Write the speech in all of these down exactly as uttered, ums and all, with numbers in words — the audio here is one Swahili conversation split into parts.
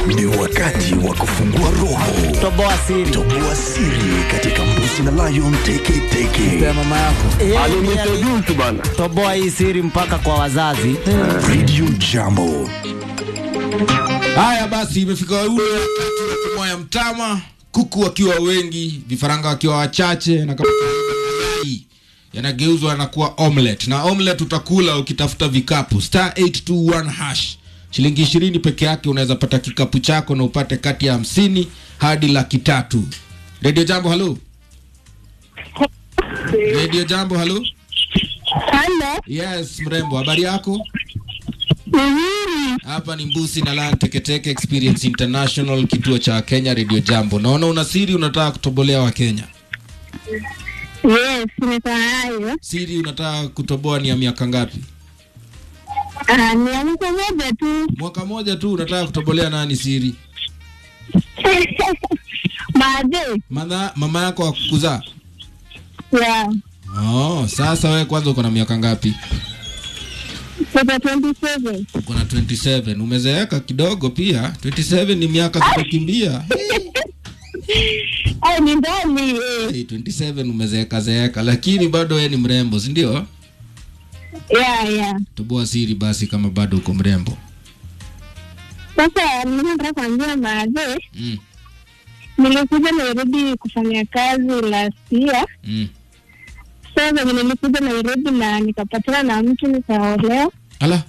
Ni wakati wa kufungua roho. Toboa siri. Toboa siri katika Mbusi na Lion Teke Teke. Kwa mama yako. Alimtojusu bana. Toboa hii siri mpaka kwa wazazi. Radio Jambo. Haya basi, imefika ule wakati wa kumoya mtama, kuku wakiwa wengi, vifaranga wakiwa wachache, na kama hii yanageuzwa yanakuwa omelette. Na omelette utakula ukitafuta vikapu star eight two one hash. Shilingi ishirini peke yake unaweza pata kikapu chako na upate kati ya hamsini hadi laki tatu. Radio Jambo, hello. Radio Jambo, hello. Hello. Yes, mrembo, habari yako? Mm-hmm. Hapa ni Mbusi na Lion Teke Teke Experience International, kituo cha Kenya Radio Jambo. Naona una siri unataka kutobolea wa Kenya. Yes, nimefanya. Siri unataka kutoboa ni ya miaka ngapi? Ah, ni ya mwaka moja tu. Mwaka moja tu unataka kutobolea nani siri? Made. Mama mama yako akukuzaa? Yeah. Oh, sasa wewe kwanza uko na miaka ngapi? Sasa twenty-seven. Uko na twenty-seven. Umezeeka kidogo pia. twenty-seven ni miaka kukimbia. Ai ni ndani. Hey, twenty-seven umezeeka zeeka, lakini bado wewe ni mrembo, si ndio? Yeah, yeah. Toboa siri basi kama bado uko mrembo. Sasa ninataka kuambia Made. Mm. Nilikuja Nairobi kufanya kazi last year. Mm. Sasa nilikuja Nairobi na nikapatana na mtu nikaolewa. Ala.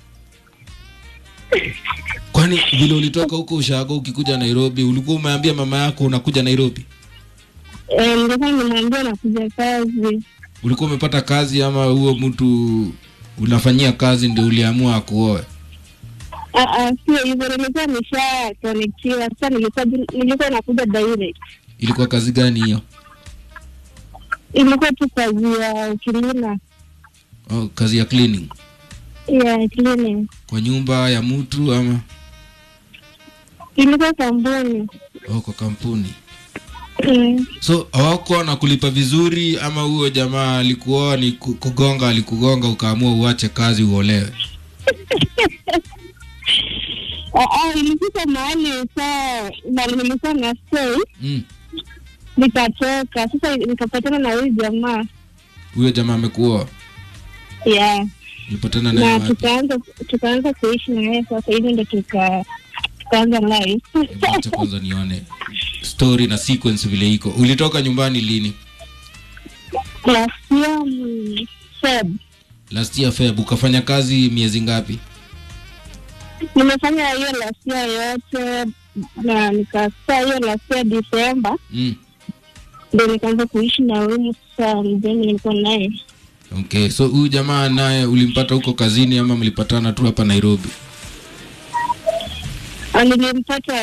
Kwani vile ulitoka huko ushago ukikuja Nairobi, ulikuwa umeambia mama yako unakuja Nairobi? Eh, nilikuwa nimemwambia nakuja kazi. Ulikuwa umepata kazi ama huo mtu unafanyia kazi ndio uliamua kuoa? Ah ah, sio hivyo, nilikuwa nisha connectiwa. Sasa nilikuwa nilikuwa nakuja direct. Ilikuwa kazi gani hiyo? Ilikuwa tu kazi ya cleaner. Oh, kazi ya cleaning. Yeah, cleaning. Kwa nyumba ya mtu ama? Ilikuwa kampuni. Oh, kwa kampuni. Mm. So hawako na kulipa vizuri ama huyo jamaa alikuoa ni kugonga alikugonga ukaamua uache kazi uolewe? Ah ah, ilikuwa mahali saa na nilikuwa na stay. Mm. Nikatoka. Sasa nikapatana na huyu jamaa. Huyo jamaa amekuoa? Yeah. Ulipatana naye Na wapi? tukaanza tukaanza kuishi na yeye sasa hivi ndio tuka tukaanza live. Acha kwanza nione story na sequence vile iko. Ulitoka nyumbani lini? Last year um, Feb. Last year Feb. Ukafanya kazi miezi ngapi? Nimefanya hiyo last year yote na nikasaa hiyo last year December. Mm. Ndio nikaanza kuishi na huyu sasa mjeni nilikuwa naye. Okay, so huyu jamaa naye ulimpata huko kazini ama mlipatana tu hapa Nairobi? Nilimpata